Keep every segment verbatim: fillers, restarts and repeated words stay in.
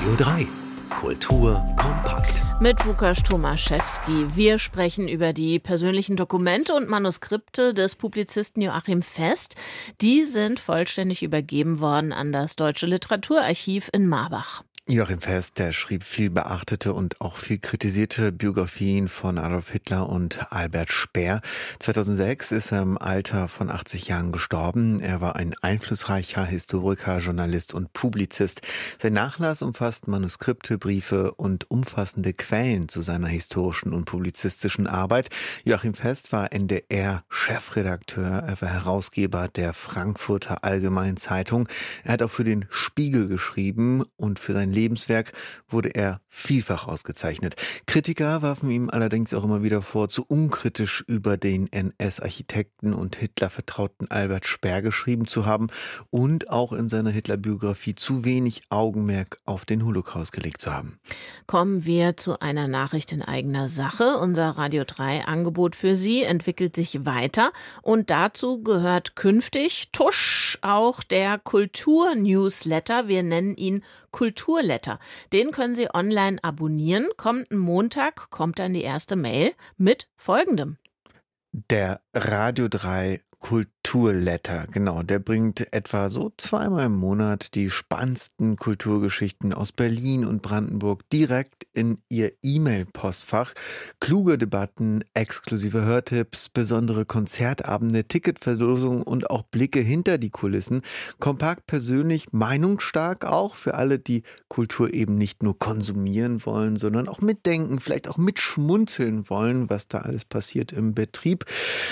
Radio drei. Kultur kompakt. Mit Łukasz Tomaszewski. Wir sprechen über die persönlichen Dokumente und Manuskripte des Publizisten Joachim Fest. Die sind vollständig übergeben worden an das Deutsche Literaturarchiv in Marbach. Joachim Fest, der schrieb viel beachtete und auch viel kritisierte Biografien von Adolf Hitler und Albert Speer. zweitausendsechs ist er im Alter von achtzig Jahren gestorben. Er war ein einflussreicher Historiker, Journalist und Publizist. Sein Nachlass umfasst Manuskripte, Briefe und umfassende Quellen zu seiner historischen und publizistischen Arbeit. Joachim Fest war N D R-Chefredakteur, er war Herausgeber der Frankfurter Allgemeinen Zeitung. Er hat auch für den Spiegel geschrieben und für sein Lebenswerk wurde er vielfach ausgezeichnet. Kritiker warfen ihm allerdings auch immer wieder vor, zu unkritisch über den N S-Architekten und Hitler-Vertrauten Albert Speer geschrieben zu haben und auch in seiner Hitler-Biografie zu wenig Augenmerk auf den Holocaust gelegt zu haben. Kommen wir zu einer Nachricht in eigener Sache. Unser Radio drei Angebot für Sie entwickelt sich weiter und dazu gehört künftig, tusch, auch der Kultur-Newsletter. Wir nennen ihn Kulturletter. Den können Sie online abonnieren. Kommenden Montag kommt dann die erste Mail mit Folgendem. Der Radio drei Kulturletter, genau, der bringt etwa so zweimal im Monat die spannendsten Kulturgeschichten aus Berlin und Brandenburg direkt in Ihr E-Mail-Postfach. Kluge Debatten, exklusive Hörtipps, besondere Konzertabende, Ticketverlosungen und auch Blicke hinter die Kulissen. Kompakt, persönlich, meinungsstark auch für alle, die Kultur eben nicht nur konsumieren wollen, sondern auch mitdenken, vielleicht auch mitschmunzeln wollen, was da alles passiert im Betrieb.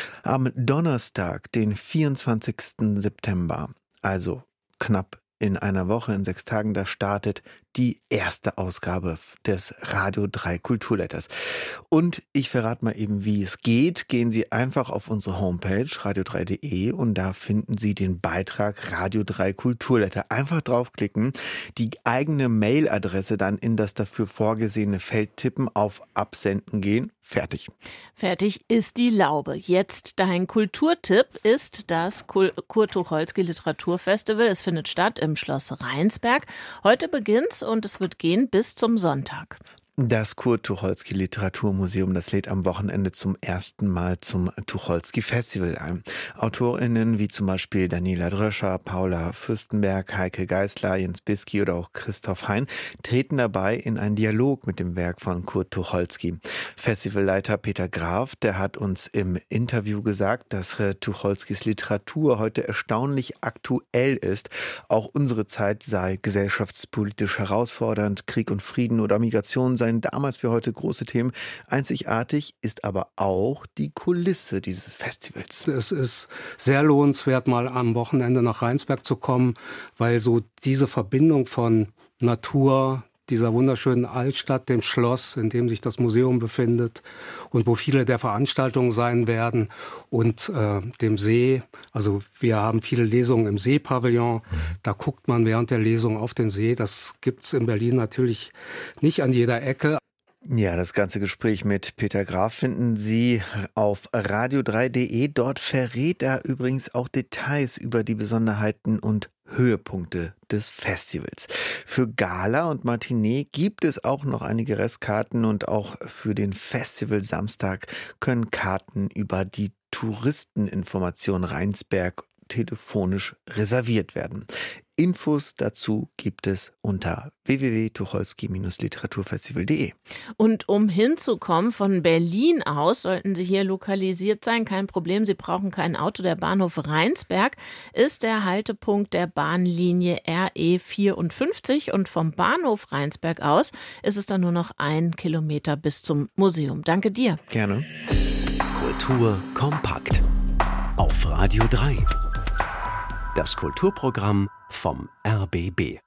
Am Donnerstag, den vierundzwanzigsten September, also knapp in einer Woche, in sechs Tagen, da startet die erste Ausgabe des Radio drei Kulturletters. Und ich verrate mal eben, wie es geht. Gehen Sie einfach auf unsere Homepage radio drei punkt de und da finden Sie den Beitrag Radio drei Kulturletter. Einfach draufklicken, die eigene Mailadresse dann in das dafür vorgesehene Feld tippen, auf Absenden gehen. Fertig. Fertig ist die Laube. Jetzt dein Kulturtipp ist das Kurt Tucholsky Literaturfestival. Es findet statt im Schloss Rheinsberg. Heute beginnt's und es wird gehen bis zum Sonntag. Das Kurt Tucholsky Literaturmuseum, das lädt am Wochenende zum ersten Mal zum Tucholsky Festival ein. AutorInnen wie zum Beispiel Daniela Dröscher, Paula Fürstenberg, Heike Geisler, Jens Bisky oder auch Christoph Hein treten dabei in einen Dialog mit dem Werk von Kurt Tucholsky. Festivalleiter Peter Graf, der hat uns im Interview gesagt, dass Tucholskys Literatur heute erstaunlich aktuell ist. Auch unsere Zeit sei gesellschaftspolitisch herausfordernd, Krieg und Frieden oder Migration sei damals wie heute große Themen. Einzigartig ist aber auch die Kulisse dieses Festivals. Es ist sehr lohnenswert, mal am Wochenende nach Rheinsberg zu kommen, weil so diese Verbindung von Natur, dieser wunderschönen Altstadt, dem Schloss, in dem sich das Museum befindet und wo viele der Veranstaltungen sein werden, und äh, dem See. Also wir haben viele Lesungen im Seepavillon. Da guckt man während der Lesung auf den See. Das gibt's in Berlin natürlich nicht an jeder Ecke. Ja, das ganze Gespräch mit Peter Graf finden Sie auf radio drei punkt de. Dort verrät er übrigens auch Details über die Besonderheiten und Höhepunkte des Festivals. Für Gala und Matinee gibt es auch noch einige Restkarten und auch für den Festival Samstag können Karten über die Touristeninformation Rheinsberg telefonisch reserviert werden. Infos dazu gibt es unter w w w punkt tucholsky literaturfestival punkt de. Und um hinzukommen von Berlin aus, sollten Sie hier lokalisiert sein, kein Problem, Sie brauchen kein Auto. Der Bahnhof Rheinsberg ist der Haltepunkt der Bahnlinie R E vierundfünfzig und vom Bahnhof Rheinsberg aus ist es dann nur noch ein Kilometer bis zum Museum. Danke dir. Gerne. Kultur kompakt auf Radio drei. Das Kulturprogramm vom R B B.